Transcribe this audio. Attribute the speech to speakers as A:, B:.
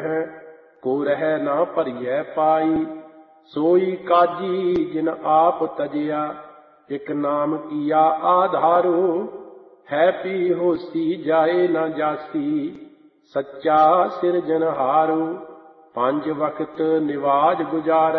A: ਮਹਿ, ਕੋ ਰਹਿ ਨਾ ਭਰੀਐ ਪਾਈ। ਸੋਈ ਕਾਜੀ ਜਿਨ ਆਪ ਤਜਿਆ, ਇਕ ਨਾਮ ਕੀਆ ਆਧਾਰੂ। ਹੈ ਪੀ ਹੋਸੀ ਜਾਏ ਨਾ ਜਾਸੀ, ਸੱਚਾ ਸਿਰਜਨਹਾਰੂ। ਪੰਜ ਵਕਤ ਨਿਵਾਜ ਗੁਜ਼ਾਰੈ,